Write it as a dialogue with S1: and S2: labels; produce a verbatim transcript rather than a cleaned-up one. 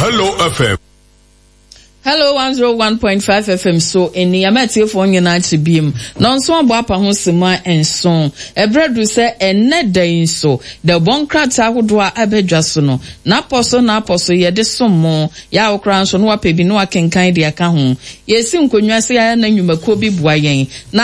S1: Hello F M.
S2: Hello one oh one point five F M so eni amati fo nyina chibiem no nso abo apa ho sema enso ebredu se enne dan so the bonkrata ahodo a abedwa so no na poso na poso ye de sommo ya okra nso no wapebi no akenkan de aka ho yesi nkonwa se ya na nwumako bi bua yen na